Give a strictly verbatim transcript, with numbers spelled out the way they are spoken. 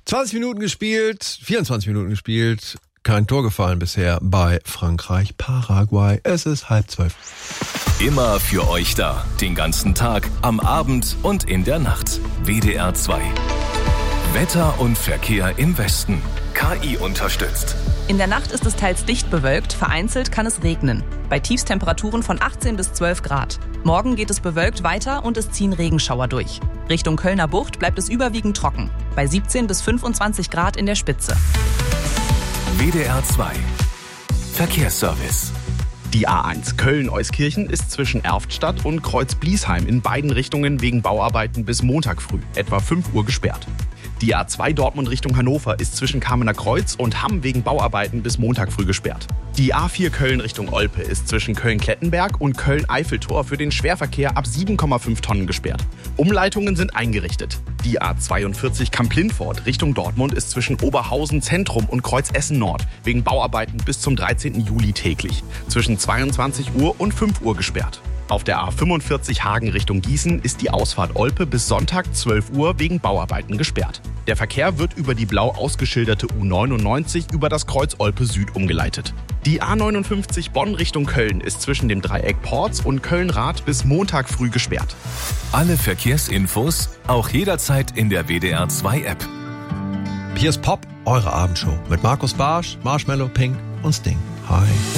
zwanzig Minuten gespielt, vierundzwanzig Minuten gespielt. Kein Tor gefallen bisher bei Frankreich, Paraguay. Es ist halb zwölf. Immer für euch da. Den ganzen Tag, am Abend und in der Nacht. W D R zwei. Wetter und Verkehr im Westen. K I unterstützt. In der Nacht ist es teils dicht bewölkt, vereinzelt kann es regnen. Bei Tiefstemperaturen von achtzehn bis zwölf Grad. Morgen geht es bewölkt weiter und es ziehen Regenschauer durch. Richtung Kölner Bucht bleibt es überwiegend trocken. Bei siebzehn bis fünfundzwanzig Grad in der Spitze. W D R zwei. Verkehrsservice. Die A eins Köln-Euskirchen ist zwischen Erftstadt und Kreuz-Bliesheim in beiden Richtungen wegen Bauarbeiten bis Montag früh, etwa fünf Uhr gesperrt. Die A zwei Dortmund Richtung Hannover ist zwischen Kamener Kreuz und Hamm wegen Bauarbeiten bis Montag früh gesperrt. Die A vier Köln Richtung Olpe ist zwischen Köln-Klettenberg und Köln-Eiffeltor für den Schwerverkehr ab sieben Komma fünf Tonnen gesperrt. Umleitungen sind eingerichtet. Die A zweiundvierzig Kamp-Lintfort Richtung Dortmund ist zwischen Oberhausen Zentrum und Kreuz Essen Nord wegen Bauarbeiten bis zum dreizehnten Juli täglich. Zwischen zweiundzwanzig Uhr und fünf Uhr gesperrt. Auf der A fünfundvierzig Hagen Richtung Gießen ist die Ausfahrt Olpe bis Sonntag zwölf Uhr wegen Bauarbeiten gesperrt. Der Verkehr wird über die blau ausgeschilderte U neunundneunzig über das Kreuz Olpe Süd umgeleitet. Die A neunundfünfzig Bonn Richtung Köln ist zwischen dem Dreieck Porz und Köln-Rath bis Montag früh gesperrt. Alle Verkehrsinfos auch jederzeit in der W D R zwei App. Hier ist Pop, eure Abendshow mit Markus Barsch, Marshmallow, Pink und Sting. Hi.